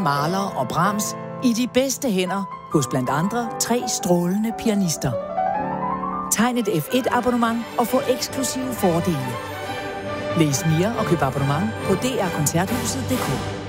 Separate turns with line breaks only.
Mahler og Brahms i de bedste hænder hos blandt andre 3 strålende pianister. Tegn et F1-abonnement og få eksklusive fordele. Læs mere og køb abonnement på drkoncerthuset.dk.